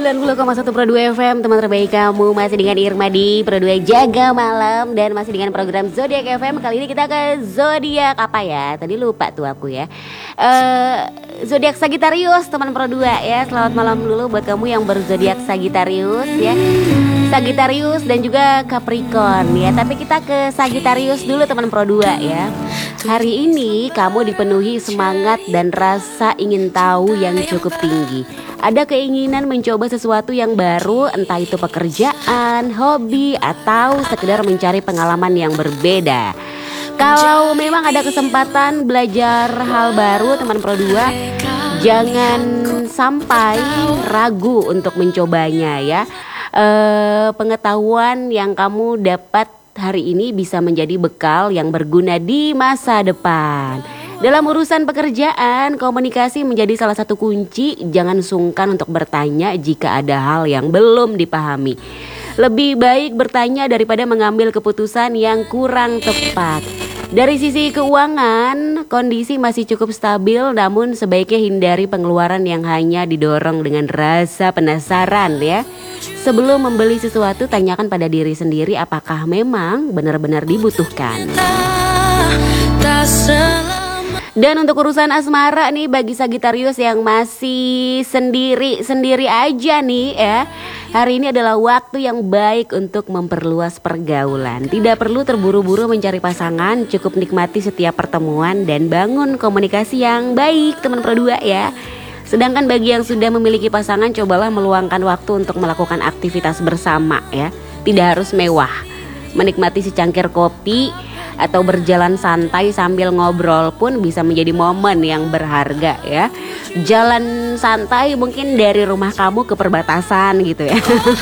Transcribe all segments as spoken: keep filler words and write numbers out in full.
sembilan puluh koma satu Pro dua F M, teman terbaik kamu. Masih dengan Irma di Pro dua Jaga Malam. Dan masih dengan program Zodiak F M. Kali ini kita ke Zodiak apa ya? Tadi lupa tuh aku ya uh, Zodiak Sagittarius, teman Pro dua ya. Selamat malam dulu buat kamu yang berzodiak Sagittarius ya. Sagittarius dan juga Capricorn ya. Tapi kita ke Sagittarius dulu teman Pro dua ya. Hari ini kamu dipenuhi semangat dan rasa ingin tahu yang cukup tinggi. Ada keinginan mencoba sesuatu yang baru, entah itu pekerjaan, hobi, atau sekedar mencari pengalaman yang berbeda. Kalau memang ada kesempatan belajar hal baru teman Pro dua, jangan sampai ragu untuk mencobanya ya. e, Pengetahuan yang kamu dapat hari ini bisa menjadi bekal yang berguna di masa depan. Dalam urusan pekerjaan, komunikasi menjadi salah satu kunci. Jangan sungkan untuk bertanya jika ada hal yang belum dipahami. Lebih baik bertanya daripada mengambil keputusan yang kurang tepat. Dari sisi keuangan, kondisi masih cukup stabil, namun sebaiknya hindari pengeluaran yang hanya didorong dengan rasa penasaran ya. Sebelum membeli sesuatu, tanyakan pada diri sendiri apakah memang benar-benar dibutuhkan. Dan untuk urusan asmara nih, bagi Sagittarius yang masih sendiri-sendiri aja nih ya, hari ini adalah waktu yang baik untuk memperluas pergaulan. Tidak perlu terburu-buru mencari pasangan, cukup nikmati setiap pertemuan dan bangun komunikasi yang baik teman Pro dua ya. Sedangkan bagi yang sudah memiliki pasangan, cobalah meluangkan waktu untuk melakukan aktivitas bersama ya. Tidak harus mewah. Menikmati secangkir kopi atau berjalan santai sambil ngobrol pun bisa menjadi momen yang berharga ya. Jalan santai mungkin dari rumah kamu ke perbatasan gitu ya.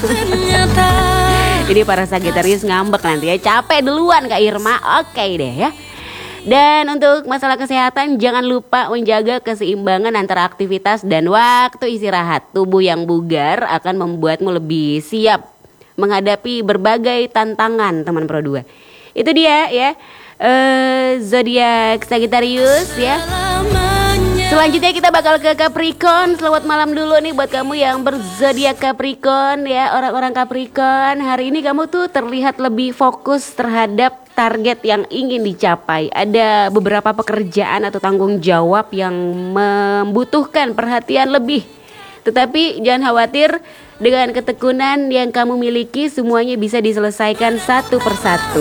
Jadi para Sagittarius ngambek nanti ya. Capek duluan Kak Irma. Oke deh ya. Dan untuk masalah kesehatan, jangan lupa menjaga keseimbangan antara aktivitas dan waktu istirahat. Tubuh yang bugar akan membuatmu lebih siap menghadapi berbagai tantangan teman Pro dua. Itu dia ya, uh, zodiak Sagittarius ya. Selanjutnya kita bakal ke Capricorn. Selamat malam dulu nih buat kamu yang berzodiak Capricorn ya. Orang-orang Capricorn, hari ini kamu tuh terlihat lebih fokus terhadap target yang ingin dicapai. Ada beberapa pekerjaan atau tanggung jawab yang membutuhkan perhatian lebih. Tetapi jangan khawatir, dengan ketekunan yang kamu miliki semuanya bisa diselesaikan satu persatu.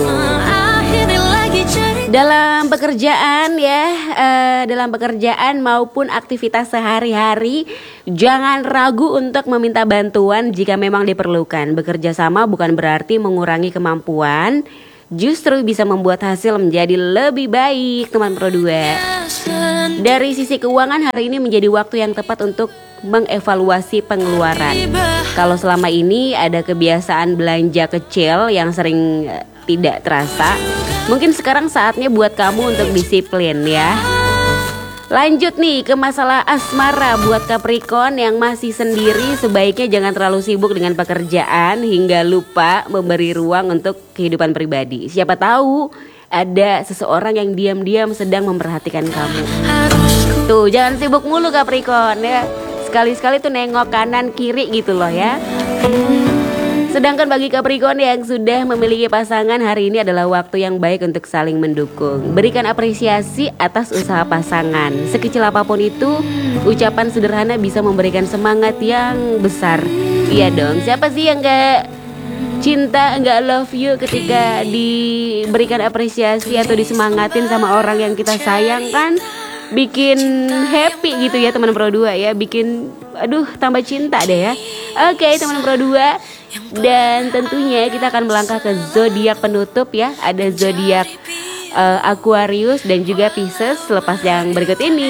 Dalam pekerjaan ya, uh, dalam pekerjaan maupun aktivitas sehari-hari, jangan ragu untuk meminta bantuan jika memang diperlukan. Bekerja sama bukan berarti mengurangi kemampuan, justru bisa membuat hasil menjadi lebih baik teman Pro dua. Dari sisi keuangan, hari ini menjadi waktu yang tepat untuk mengevaluasi pengeluaran. Kalau selama ini ada kebiasaan belanja kecil yang sering uh, tidak terasa, mungkin sekarang saatnya buat kamu untuk disiplin ya. Lanjut nih ke masalah asmara buat Capricorn yang masih sendiri. Sebaiknya jangan terlalu sibuk dengan pekerjaan hingga lupa memberi ruang untuk kehidupan pribadi. Siapa tahu ada seseorang yang diam-diam sedang memperhatikan kamu. Tuh, jangan sibuk mulu Capricorn ya. Sekali-sekali tuh nengok kanan kiri gitu loh ya. Sedangkan bagi Capricorn yang sudah memiliki pasangan, hari ini adalah waktu yang baik untuk saling mendukung. Berikan apresiasi atas usaha pasangan. Sekecil apapun itu, ucapan sederhana bisa memberikan semangat yang besar. Iya dong, siapa sih yang gak cinta, gak love you ketika diberikan apresiasi atau disemangatin sama orang yang kita sayang kan? Bikin happy gitu ya teman Pro dua ya. Bikin aduh tambah cinta deh ya. Oke teman Pro dua. Dan tentunya kita akan melangkah ke zodiak penutup ya. Ada zodiak uh, Aquarius dan juga Pisces selepas yang berikut ini.